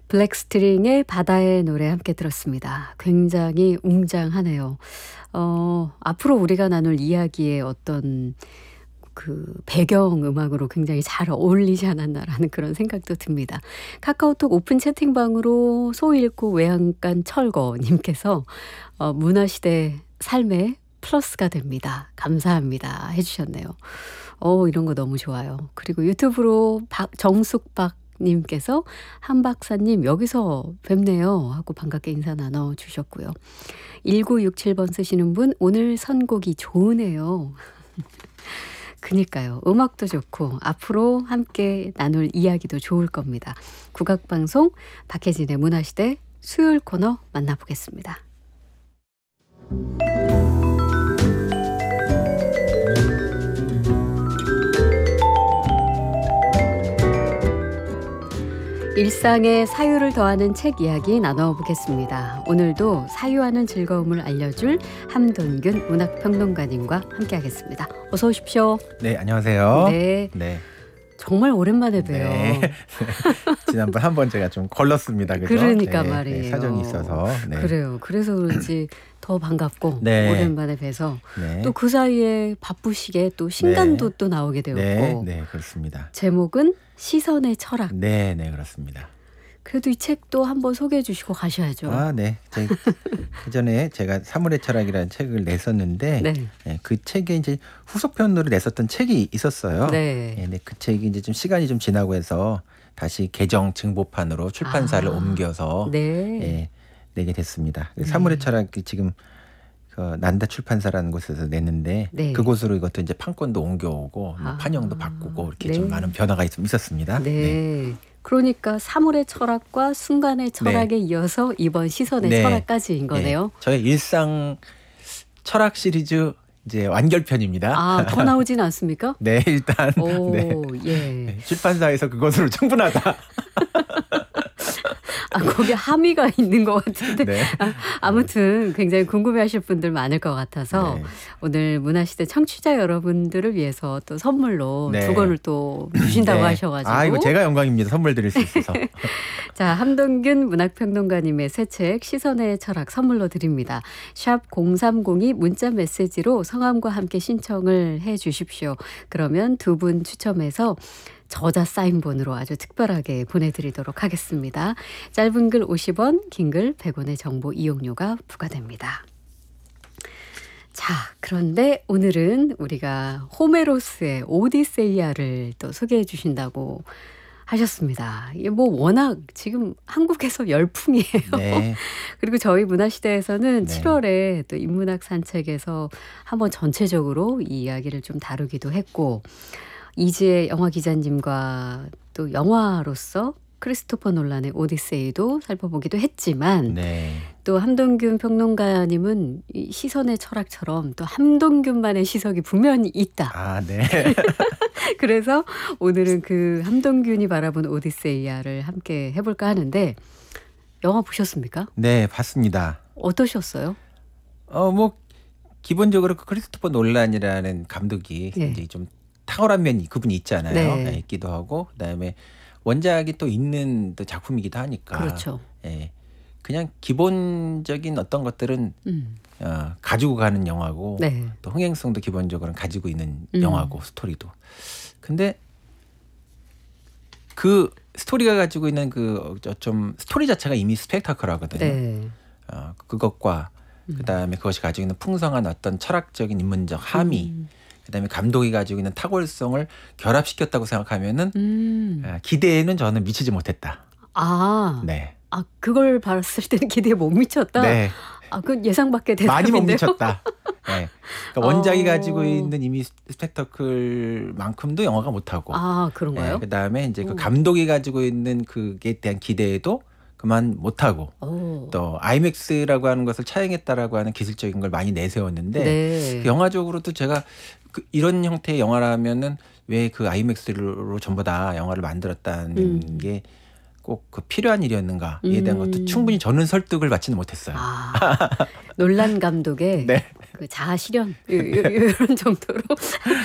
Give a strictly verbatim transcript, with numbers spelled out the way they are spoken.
블랙스트링의 바다의 노래 함께 들었습니다. 굉장히 웅장하네요. 어, 앞으로 우리가 나눌 이야기의 어떤 그 배경 음악으로 굉장히 잘 어울리지 않았나라는 그런 생각도 듭니다. 카카오톡 오픈 채팅방으로 소 잃고 외양간 철거님께서 어, 문화시대 삶의 플러스가 됩니다. 감사합니다 해주셨네요. 어, 이런 거 너무 좋아요. 그리고 유튜브로 박, 정숙박 님께서 한 박사님 여기서 뵙네요 하고 반갑게 인사 나눠주셨고요. 일구육칠 번 쓰시는 분 오늘 선곡이 좋으네요. 그니까요. 음악도 좋고 앞으로 함께 나눌 이야기도 좋을 겁니다. 국악방송 박혜진의 문화시대 수요일 코너 만나보겠습니다. 일상의 사유를 더하는 책 이야기 나눠보겠습니다. 오늘도 사유하는 즐거움을 알려줄 함돈균 문학평론가님과 함께하겠습니다. 어서 오십시오. 네, 안녕하세요. 네, 네. 정말 오랜만에 봬요. 네. 지난번 한 번 제가 좀 걸렀습니다. 그죠? 그러니까 네, 말이에요. 네, 사정이 있어서. 네. 그래요. 그래서 그런지 더 반갑고 네. 오랜만에 뵈서 네. 또 그 사이에 바쁘시게 또 신간도 네. 또 나오게 되었고 네, 네, 그렇습니다. 제목은 시선의 철학. 네, 네, 그렇습니다. 그래도 이 책도 한번 소개해 주시고 가셔야죠. 아, 네. 제, 그 전에 제가 사물의 철학이라는 책을 냈었는데 네. 네, 그 책에 이제 후속편으로 냈었던 책이 있었어요. 네. 네, 네, 그 책이 이제 좀 시간이 좀 지나고 해서 다시 개정 증보판으로 출판사를 아, 옮겨서 네. 예, 내게 됐습니다. 네. 사물의 철학이 지금 그 난다 출판사라는 곳에서 냈는데 네. 그곳으로 이것도 이제 판권도 옮겨오고 뭐 아, 판형도 바꾸고 이렇게 네. 좀 많은 변화가 있, 있었습니다. 네. 네. 그러니까 사물의 철학과 순간의 철학에 이어서 이번 시선의 네. 철학까지인 거네요. 네. 저의 일상 철학 시리즈 이제 완결편입니다. 아, 더 나오진 않습니까? 네, 일단 오, 네. 예. 네, 출판사에서 그것으로 충분하다. 아, 거기 함의가 있는 것 같은데. 네. 아, 아무튼 굉장히 궁금해하실 분들 많을 것 같아서 네. 오늘 문화시대 청취자 여러분들을 위해서 또 선물로 네. 두 권을 또 주신다고 네. 하셔가지고. 아, 이거 제가 영광입니다. 선물 드릴 수 있어서. 자, 함동균 문학평론가님의 새 책 시선의 철학 선물로 드립니다. 샵 공삼공이 문자 메시지로 성함과 함께 신청을 해 주십시오. 그러면 두 분 추첨해서 저자 사인본으로 아주 특별하게 보내드리도록 하겠습니다. 짧은 글 오십 원, 긴 글 백 원의 정보 이용료가 부과됩니다. 자, 그런데 오늘은 우리가 호메로스의 오디세이아를 또 소개해 주신다고 하셨습니다. 이게 뭐 워낙 지금 한국에서 열풍이에요. 네. 그리고 저희 문화시대에서는 네. 칠월에 또 인문학 산책에서 한번 전체적으로 이 이야기를 좀 다루기도 했고 이지혜 영화 기자님과 또 영화로서 크리스토퍼 놀란의 오디세이도 살펴보기도 했지만 네. 또 함동균 평론가님은 이 시선의 철학처럼 또 함동균만의 시석이 분명히 있다. 아, 네. 그래서 오늘은 그 함동균이 바라본 오디세이아를 함께 해볼까 하는데 영화 보셨습니까? 네, 봤습니다. 어떠셨어요? 어, 뭐 기본적으로 그 크리스토퍼 놀란이라는 감독이 네. 이제 좀 탁월한 면이 그분이 있잖아요. 네. 네, 있기도 하고 그다음에 원작이 또 있는 또 작품이기도 하니까. 그렇죠. 예. 그냥 기본적인 어떤 것들은 음. 어, 가지고 가는 영화고 네. 또 흥행성도 기본적으로는 가지고 있는 음. 영화고 스토리도. 근데 그 스토리가 가지고 있는 그 좀 스토리 자체가 이미 스펙타클하거든요. 네. 어, 그것과 음. 그다음에 그것이 가지고 있는 풍성한 어떤 철학적인 인문적 함의 음. 그다음에 감독이 가지고 있는 탁월성을 결합시켰다고 생각하면은 음. 아, 기대에는 저는 미치지 못했다. 아, 네. 아 그걸 봤을 때는 기대에 못 미쳤다. 네. 아, 그 예상 밖의 많이 못 대답인데요. 미쳤다. 네. 그러니까 원작이 어. 가지고 있는 이미 스펙터클만큼도 영화가 못하고. 아, 그런가요? 네. 그다음에 이제 그 오. 감독이 가지고 있는 그에 대한 기대에도 그만 못하고. 오. 또 아이맥스라고 하는 것을 차용했다라고 하는 기술적인 걸 많이 내세웠는데 네. 그 영화적으로도 제가 그 이런 형태의 영화라면은 왜 그 아이맥스로 전부 다 영화를 만들었다는 음. 게 꼭 그 필요한 일이었는가에 대한 음. 것도 충분히 저는 설득을 받지는 못했어요. 아, 놀란 감독의 네. 그 자아 실현 이런 정도로